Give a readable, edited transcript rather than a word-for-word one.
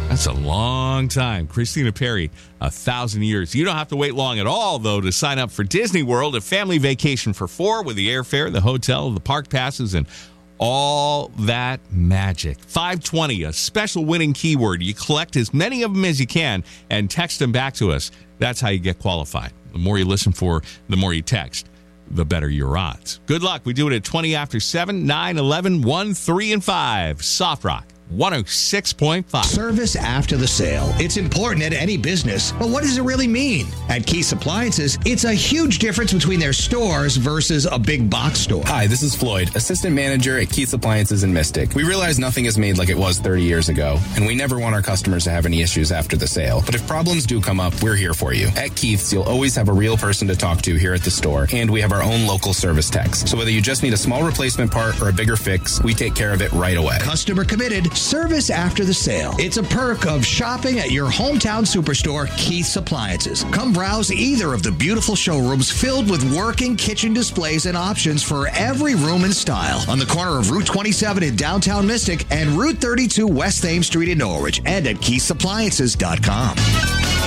That's a long time. Christina Perri, 1,000 years. You don't have to wait long at all, though, to sign up for Disney World, a family vacation for 4 with the airfare, the hotel, the park passes, and all that magic. 520, a special winning keyword. You collect as many of them as you can and text them back to us. That's how you get qualified. The more you listen for, the more you text, the better your odds. Good luck. We do it at 20 after 7, 9, 11, 1, 3, and 5. Soft Rock 106.5. Service after the sale. It's important at any business, but what does it really mean? At Keith's Appliances, it's a huge difference between their stores versus a big box store. Hi, this is Floyd, Assistant Manager at Keith's Appliances in Mystic. We realize nothing is made like it was 30 years ago, and we never want our customers to have any issues after the sale. But if problems do come up, we're here for you. At Keith's, you'll always have a real person to talk to here at the store, and we have our own local service techs. So whether you just need a small replacement part or a bigger fix, we take care of it right away. Customer committed. Service after the sale. It's a perk of shopping at your hometown superstore, Keith's Appliances. Come browse either of the beautiful showrooms filled with working kitchen displays and options for every room and style on the corner of Route 27 in downtown Mystic and Route 32 West Thames Street in Norwich, and at KeithsAppliances.com.